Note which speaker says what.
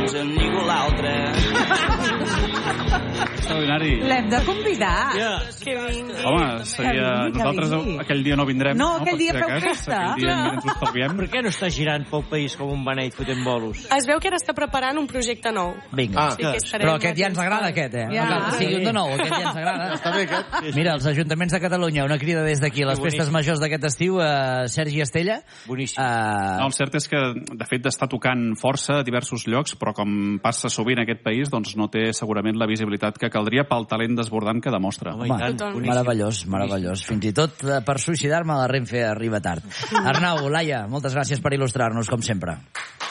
Speaker 1: abans amb ningú l'altre.
Speaker 2: Extraordinari.
Speaker 3: L'hem de convidar.
Speaker 4: Que vingui.
Speaker 2: Home, seria... Nosaltres aquell dia no vindrem.
Speaker 3: No, aquell dia
Speaker 2: Per
Speaker 3: feu
Speaker 2: si de cas,
Speaker 3: festa.
Speaker 2: Aquell dia ens ho estalviem.
Speaker 5: Per què no està girant pel país com un beneit fotent bolos?
Speaker 4: Es veu que ara està preparant un projecte nou.
Speaker 5: Vinga.
Speaker 4: Sí que estarem
Speaker 6: Però aquest ja ens agrada, aquest, eh?
Speaker 3: Ja.
Speaker 6: No cal que sigui un de nou, aquest ja ens agrada.
Speaker 7: Està bé, aquest.
Speaker 6: Mira, els ajuntaments de Catalunya, una crida des d'aquí, les festes majors d'aquest estiu, Sergi Estella.
Speaker 5: Boníssim.
Speaker 2: No, el cert és que, de fet, està tocant força a diversos llocs, però com passa sovint en aquest país, doncs no té segurament la visibilitat que caldria pel talent desbordant que demostra.
Speaker 5: Home, i tant, boníssim.
Speaker 6: Meravellós, meravellós. Fins i tot per suïcidar-me la Renfe arriba tard. Arnau, Laia, moltes gràcies per il·lustrar-nos, com sempre.